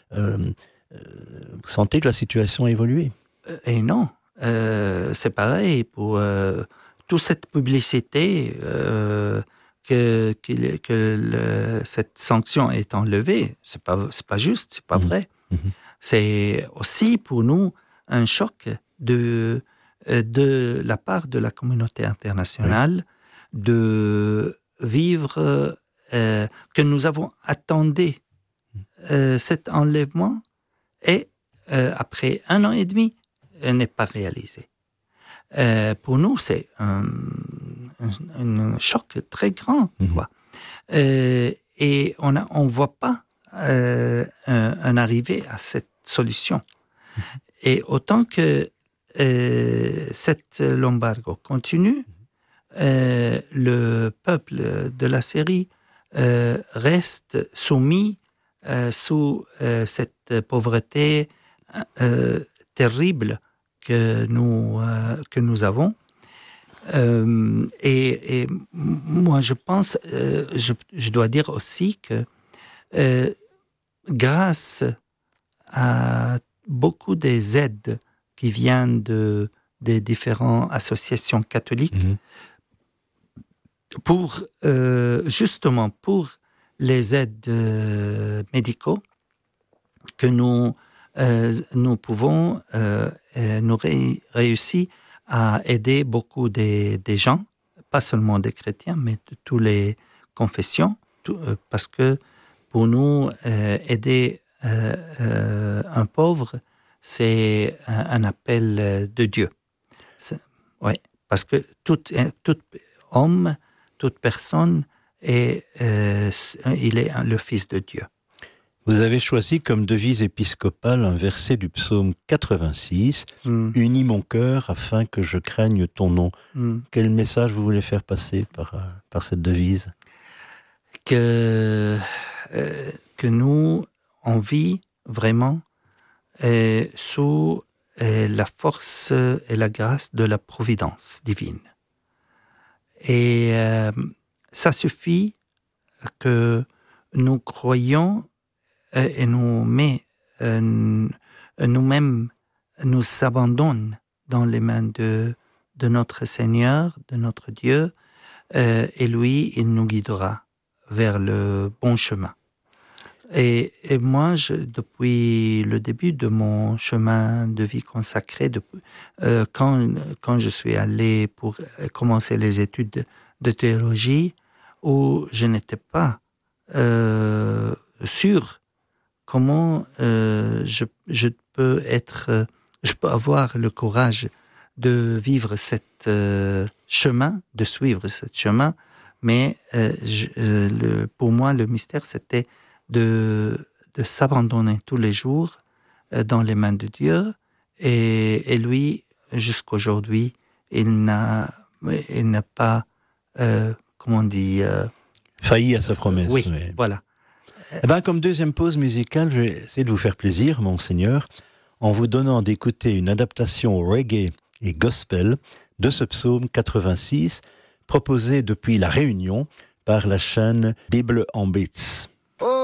vous sentez que la situation a évolué? Et non, c'est pareil pour toute cette publicité cette sanction est enlevée. C'est pas juste, c'est pas vrai. C'est aussi pour nous un choc de la part de la communauté internationale de vivre que nous avons attendu cet enlèvement et après 1 an et demi n'est pas réalisé. Pour nous, c'est un choc très grand, quoi. Et on voit pas un arrivée à cette solution. Et autant que l'embargo continue, le peuple de la Syrie reste soumis sous cette pauvreté terrible que nous avons. Et moi, je pense, je dois dire aussi que grâce à beaucoup des aides qui viennent des différentes associations catholiques, justement pour les aides médicaux, que nous pouvons réussir à aider beaucoup des gens, pas seulement des chrétiens, mais de toutes les confessions, parce que pour nous, aider un pauvre, c'est un appel de Dieu. Oui, parce que tout homme, toute personne, il est le Fils de Dieu. Vous avez choisi comme devise épiscopale un verset du psaume 86, « Unis mon cœur afin que je craigne ton nom ». Quel message vous voulez faire passer par cette devise? Que nous, on vit vraiment sous la force et la grâce de la providence divine. Et ça suffit que nous croyons et nous-mêmes nous abandonnons dans les mains de notre Seigneur, de notre Dieu, et lui, il nous guidera vers le bon chemin. Et moi, depuis le début de mon chemin de vie consacré, quand je suis allé pour commencer les études de théologie, où je n'étais pas sûr comment je peux avoir le courage de vivre de suivre ce chemin, mais pour moi, le mystère, c'était de s'abandonner tous les jours dans les mains de Dieu, et lui, jusqu'aujourd'hui, il n'a pas, comment on dit... failli à sa promesse. Oui, voilà. Eh ben, comme deuxième pause musicale, je vais essayer de vous faire plaisir, Monseigneur, en vous donnant d'écouter une adaptation reggae et gospel de ce psaume 86, proposé depuis La Réunion par la chaîne Bible en Beats.